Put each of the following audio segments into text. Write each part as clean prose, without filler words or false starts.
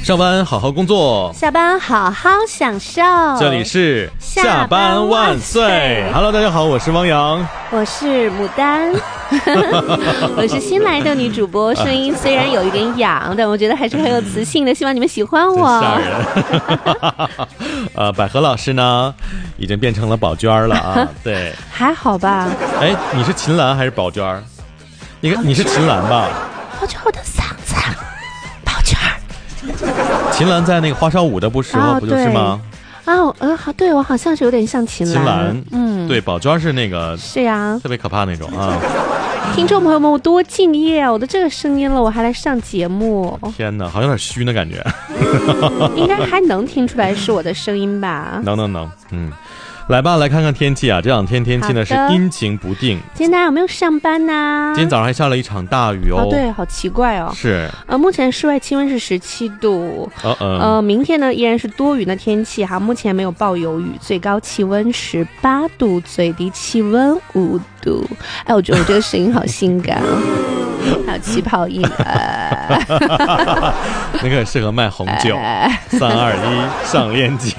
上班好好工作， 下班好好享受。 这里是下班万岁。Hello， 大家好，我是汪洋， 我是牡丹，我是新来的女主播，声音虽然有一点哑，但我觉得还是很有磁性的，希望你们喜欢我。 吓人。百合老师呢，已经变成了宝娟了啊。对， 还好吧。 哎，你是秦岚还是宝娟？你是秦岚吧？ 我觉得我的嗓子，宝娟。 秦岚在那个花烧舞的不就是吗？ 对，我好像是有点像秦岚。 对，宝娟是那个是呀， 特别可怕那种啊。 听众朋友们，我多敬业啊！我的这个声音了，我还来上节目。 天哪，好像有点虚的感觉。 应该还能听出来是我的声音吧？ 能，来吧，来看看天气啊！这两天天气呢是阴晴不定。 今天大家有没有上班呢？ 今天早上还下了一场大雨哦。 对，好奇怪哦。 是。 目前室外气温是17度。明天呢依然是多云的天气哈，目前没有暴有雨，最高气温18度，最低气温5度。哎，我觉得我这个声音好性感哦。还有气泡音。 那个适合卖红酒。3、2、1，上链接。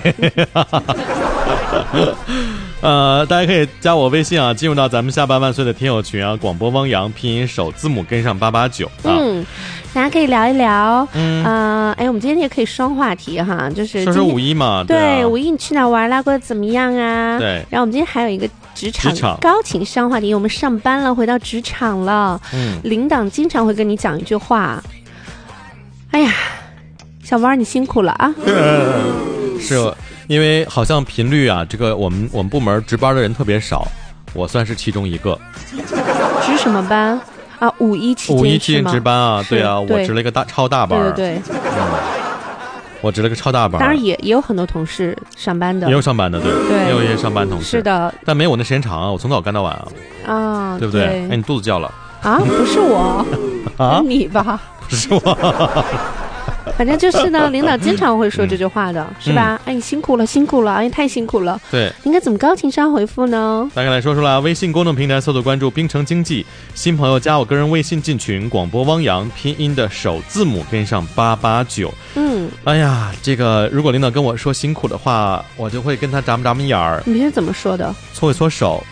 大家可以加我微信啊，进入到咱们下班万岁的听友群啊，广播汪洋拼音首字母跟上889啊。 大家可以聊一聊。我们今天也可以双话题哈，就是说五一嘛。 对，五一你去哪玩啦？过得怎么样啊？ 对。 然后我们今天还有一个职场高情商话题，我们上班了，回到职场了。领导经常会跟你讲一句话：哎呀，小汪你辛苦了啊。 是。因为好像频率啊，这个我们部门值班的人特别少，我算是其中一个。 值什么班啊？五一期间值班啊？对啊，我值了一个超大班。 对。 我值了个超大班。 当然也有很多同事上班的， 也有上班的，对，也有一些上班同事。 是的， 但没有我那时间长啊，我从早干到晚啊。对不对？哎，你肚子叫了啊？不是我啊，你吧？ 不是我。 反正就是呢，领导经常会说这句话的，是吧？哎，你辛苦了，哎，太辛苦了。 对， 应该怎么高情商回复呢？ 大概来说啦，微信公众平台搜索关注冰城经济，新朋友加我个人微信进群，广播汪洋拼音的首字母跟上889。哎呀，这个如果领导跟我说辛苦的话，我就会跟他眨巴眼儿。 你是怎么说的？ 搓一搓手。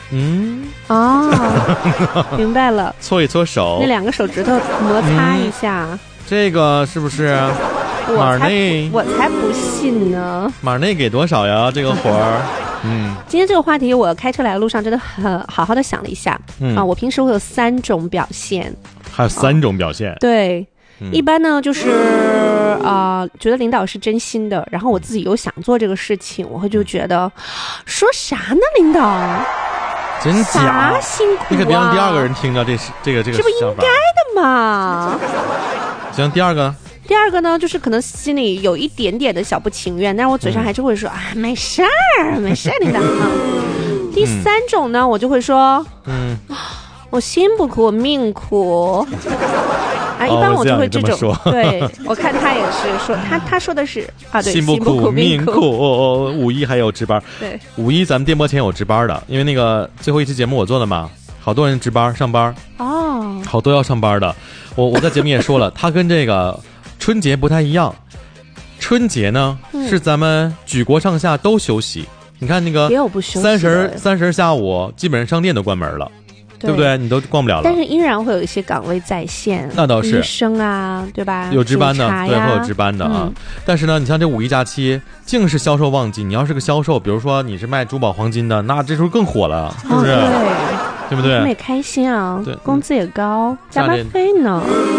明白了。 搓一搓手， 那2个手指头摩擦一下。 这个是不是？我才不信呢。 马内给多少呀？这个活儿。 今天这个话题，我开车来的路上真的很好好的想了一下。我平时会有3种表现。 还有3种表现？ 对。一般呢就是觉得领导是真心的，然后我自己又想做这个事情，我会就觉得说啥呢领导？ 真假？ 辛苦啊！ 你可别让第2个人听着这个这不应该的吗？ 行，第二个呢，就是可能心里有一点点的小不情愿，但是我嘴上还是会说没事儿，领导。第3种呢，我就会说我心不苦，我命苦。一般我就会这种。对，我看他也是说，他说的是对， 心不苦命苦。五一还有值班。 对， 五一咱们电波前有值班的，因为那个最后一期节目我做的嘛，好多人值班上班。好多要上班的。我在节目也说了，他跟这个春节不太一样。春节呢是咱们举国上下都休息。你看那个30下午，基本上商店都关门了。对不对？你都逛不了了。 但是依然会有一些岗位在线， 那倒是。 医生啊，对吧？ 有值班的，对，会有值班的啊。但是呢，你像这五一假期，竟是销售旺季。你要是个销售，比如说你是卖珠宝黄金的，那这时候更火了，是不是？对不对？ 他们也开心啊， 对， 工资也高，加班费呢。